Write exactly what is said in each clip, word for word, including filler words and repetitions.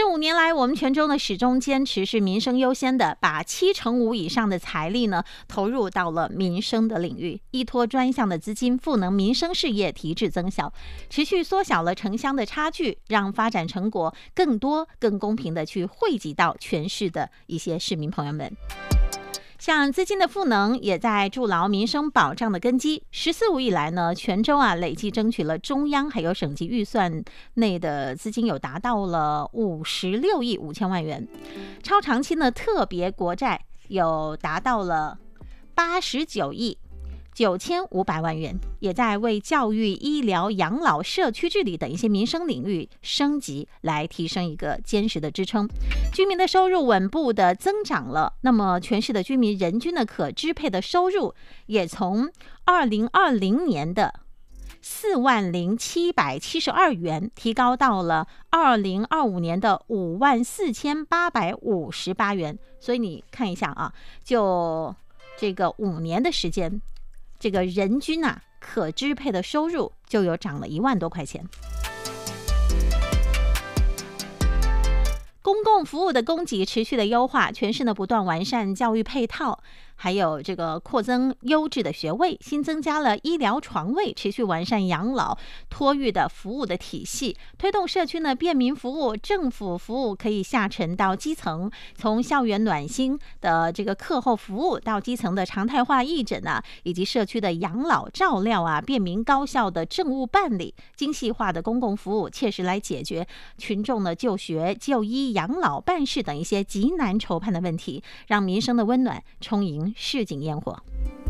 五年来，我们全州呢始终坚持是民生优先的，把七成五以上的财力呢投入到了民生的领域，依托专项的资金赋能民生事业，提质增效，持续缩小了城乡的差距，让发展成果更多、更公平的去惠及到全市的一些市民朋友们。像资金的赋能也在筑牢民生保障的根基。十四五以来呢，全州啊累计争取了中央还有省级预算内的资金有达到了五十六亿五千万元，超长期呢特别国债有达到了八十九亿九千五百万元，也在为教育、医疗、养老、社区治理等一些民生领域升级，来提升一个坚实的支撑。居民的收入稳步的增长了，那么全市的居民人均的可支配的收入也从二零二零年的四万零七百七十二元提高到了二零二五年的五万四千八百五十八元。所以你看一下啊，就这个五年的时间，这个人均啊可支配的收入就有涨了一万多块钱。公共服务的供给持续的优化，全市呢不断完善教育配套，还有这个扩增优质的学位，新增加了医疗床位，持续完善养老托育的服务的体系，推动社区呢便民服务，政府服务可以下沉到基层，从校园暖心的这个课后服务到基层的常态化义诊啊，以及社区的养老照料啊，便民高效的政务办理，精细化的公共服务，切实来解决群众的就学、就医、养老、办事等一些极难筹判的问题，让民生的温暖充盈市井烟火。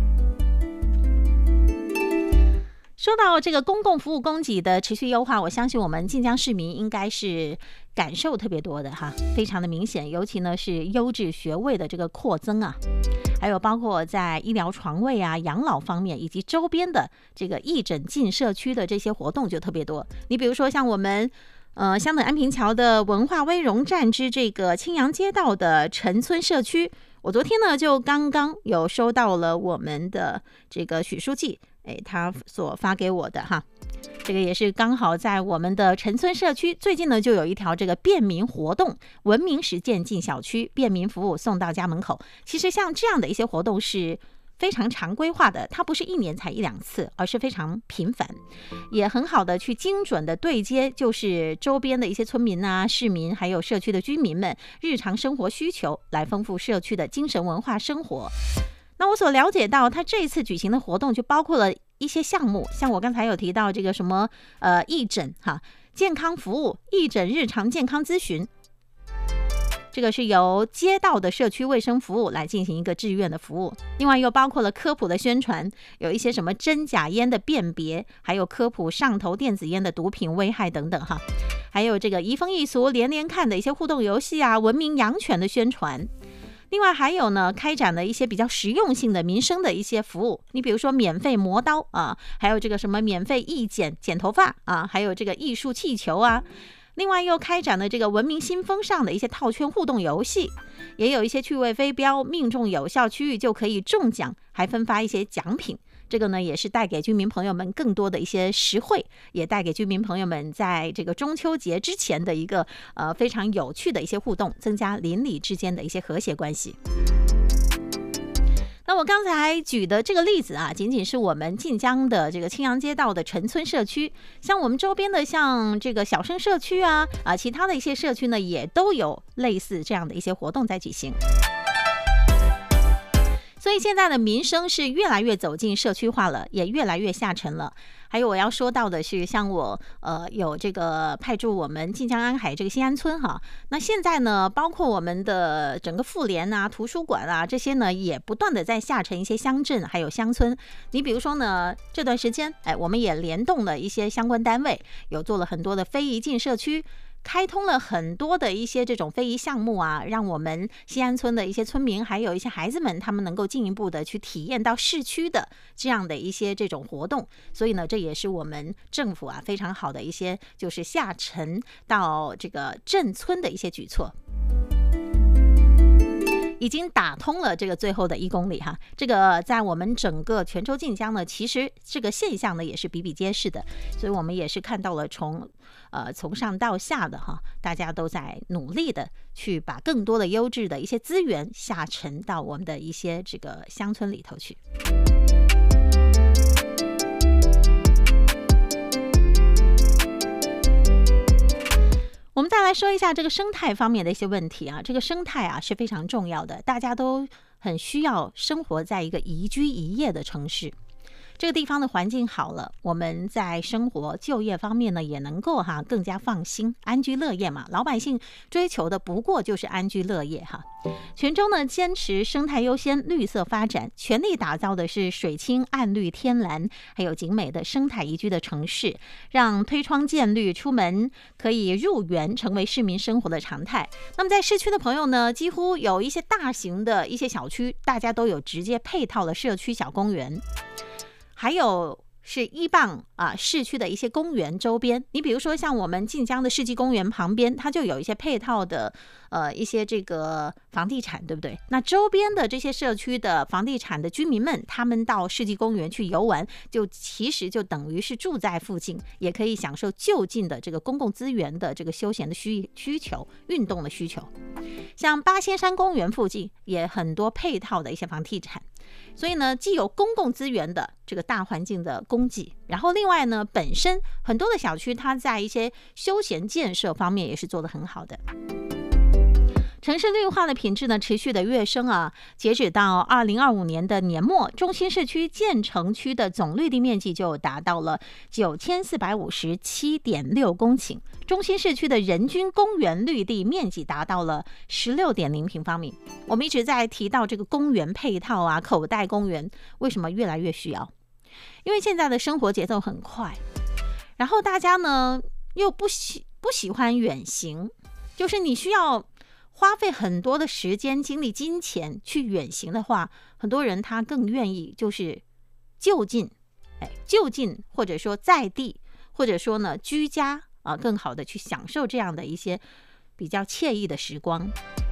说到这个公共服务供给的持续优化，我相信我们晋江市民应该是感受特别多的哈，非常的明显，尤其呢是优质学位的这个扩增啊，还有包括在医疗床位啊、养老方面，以及周边的这个义诊进社区的这些活动就特别多。你比如说像我们呃，香等安平桥的文化威荣站之这个青阳街道的陈村社区，我昨天呢就刚刚有收到了我们的这个许书记，哎，他所发给我的哈，这个也是刚好在我们的陈村社区，最近呢就有一条这个便民活动，文明实践进小区，便民服务送到家门口。其实像这样的一些活动是非常常规化的，它不是一年才一两次，而是非常频繁，也很好的去精准的对接，就是周边的一些村民啊、市民，还有社区的居民们日常生活需求，来丰富社区的精神文化生活。那我所了解到，他这一次举行的活动就包括了一些项目，像我刚才有提到这个什么呃义诊哈、健康服务、义诊日常健康咨询。这个是由街道的社区卫生服务来进行一个志愿的服务，另外又包括了科普的宣传，有一些什么真假烟的辨别，还有科普上头电子烟的毒品危害等等哈，还有这个移风易俗连连看的一些互动游戏啊，文明养犬的宣传。另外还有呢，开展了一些比较实用性的民生的一些服务，你比如说免费磨刀啊，还有这个什么免费义剪剪头发啊，还有这个艺术气球啊。另外又开展了这个文明新风尚的一些套圈互动游戏，也有一些趣味飞镖，命中有效区域就可以中奖，还分发一些奖品。这个呢也是带给居民朋友们更多的一些实惠，也带给居民朋友们在这个中秋节之前的一个呃非常有趣的一些互动，增加邻里之间的一些和谐关系。那我刚才举的这个例子啊，仅仅是我们晋江的这个青阳街道的陈村社区，像我们周边的像这个小生社区啊啊，其他的一些社区呢，也都有类似这样的一些活动在举行。所以现在的民生是越来越走进社区化了，也越来越下沉了。还有我要说到的是，像我呃有这个派驻我们晋江安海这个新安村哈，那现在呢，包括我们的整个妇联啊、图书馆啊这些呢，也不断的在下沉一些乡镇还有乡村。你比如说呢，这段时间哎，我们也联动了一些相关单位，有做了很多的非遗进社区。开通了很多的一些这种非遗项目啊，让我们西安村的一些村民还有一些孩子们，他们能够进一步的去体验到市区的这样的一些这种活动。所以呢，这也是我们政府啊非常好的一些就是下沉到这个镇村的一些举措。 已经打通了这个最后的一公里哈。这个在我们整个泉州晋江呢，其实这个现象呢也是比比皆是的，所以我们也是看到了从呃从上到下的哈，大家都在努力的去把更多的优质的一些资源下沉到我们的一些这个乡村里头去。我们再来说一下这个生态方面的一些问题啊，这个生态啊是非常重要的，大家都很需要生活在一个宜居宜业的城市。这个地方的环境好了，我们在生活就业方面呢也能够哈更加放心，安居乐业嘛。老百姓追求的不过就是安居乐业哈。泉州呢坚持生态优先、绿色发展，全力打造的是水清岸绿天蓝，还有景美的生态宜居的城市，让推窗见绿、出门可以入园成为市民生活的常态。那么在市区的朋友呢，几乎有一些大型的一些小区，大家都有直接配套的社区小公园。还有是依傍啊市区的一些公园周边，你比如说像我们晋江的世纪公园旁边，它就有一些配套的呃一些这个房地产，对不对？那周边的这些社区的房地产的居民们，他们到世纪公园去游玩，就其实就等于是住在附近，也可以享受就近的这个公共资源的这个休闲的需需求、运动的需求。像八仙山公园附近也很多配套的一些房地产。所以呢，既有公共资源的这个大环境的供给，然后另外呢，本身很多的小区它在一些休闲建设方面也是做得很好的。城市绿化的品质呢持续的跃升啊，截止到二零二五年的年末，中心市区建成区的总绿地面积就达到了九千四百五十七点六公顷，中心市区的人均公园绿地面积达到了十六点零平方米。我们一直在提到这个公园配套啊，口袋公园为什么越来越需要？因为现在的生活节奏很快，然后大家呢又不喜不喜欢远行，就是你需要花费很多的时间、精力、金钱去远行的话，很多人他更愿意就是就近，哎，就近或者说在地，或者说呢居家啊，更好的去享受这样的一些比较惬意的时光。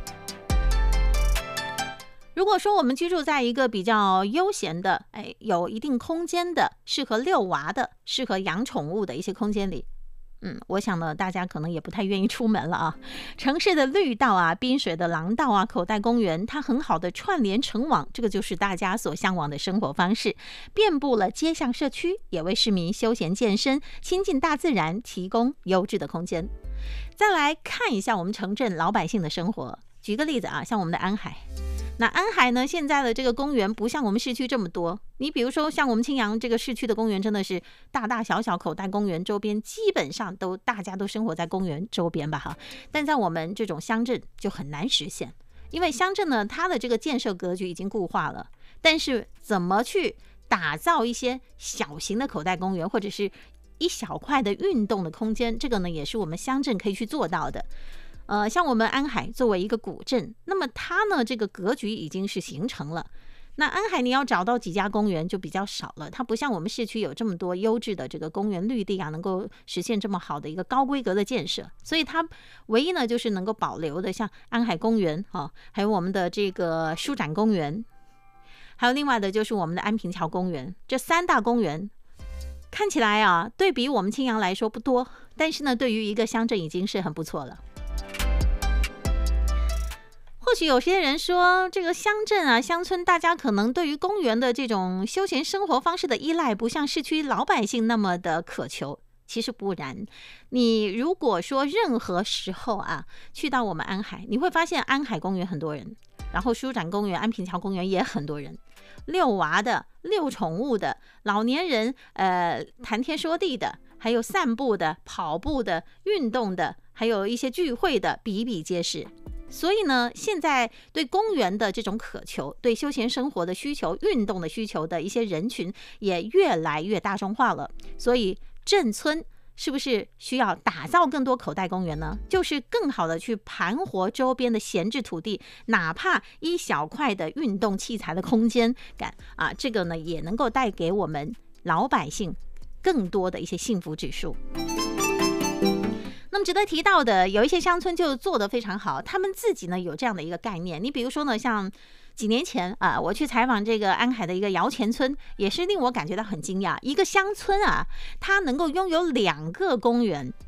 如果说我们居住在一个比较悠闲的，哎，有一定空间的、适合遛娃的、适合养宠物的一些空间里。嗯，我想呢，大家可能也不太愿意出门了啊。城市的绿道啊、滨水的廊道啊、口袋公园，它很好的串联成网，这个就是大家所向往的生活方式，遍布了街巷社区，也为市民休闲健身、亲近大自然提供优质的空间。再来看一下我们城镇老百姓的生活，举个例子啊，像我们的安海。那安海呢，现在的这个公园不像我们市区这么多，你比如说像我们青阳这个市区的公园真的是大大小小，口袋公园周边基本上都大家都生活在公园周边吧哈，但在我们这种乡镇就很难实现，因为乡镇呢它的这个建设格局已经固化了，但是怎么去打造一些小型的口袋公园或者是一小块的运动的空间，这个呢也是我们乡镇可以去做到的。呃，像我们安海作为一个古镇，那么它呢这个格局已经是形成了。那安海你要找到几家公园就比较少了，它不像我们市区有这么多优质的这个公园绿地啊，能够实现这么好的一个高规格的建设，所以它唯一呢就是能够保留的，像安海公园啊，还有我们的这个舒展公园，还有另外的就是我们的安平桥公园，这三大公园看起来啊，对比我们青阳来说不多，但是呢，对于一个乡镇已经是很不错了。或许有些人说，这个乡镇啊、乡村，大家可能对于公园的这种休闲生活方式的依赖，不像市区老百姓那么的渴求。其实不然，你如果说任何时候啊，去到我们安海，你会发现安海公园很多人，然后舒展公园、安平桥公园也很多人，遛娃的、遛宠物的、老年人呃谈天说地的，还有散步的、跑步的、运动的，还有一些聚会的，比比皆是。所以呢，现在对公园的这种渴求，对休闲生活的需求、运动的需求的一些人群也越来越大众化了。所以镇村是不是需要打造更多口袋公园呢？就是更好的去盘活周边的闲置土地，哪怕一小块的运动器材的空间感啊，这个呢也能够带给我们老百姓更多的一些幸福指数。那么值得提到的，有一些乡村就做得非常好，他们自己呢有这样的一个概念。你比如说呢，像几年前啊、呃，我去采访这个安海的一个摇钱村，也是令我感觉到很惊讶。一个乡村啊，它能够拥有两个公园，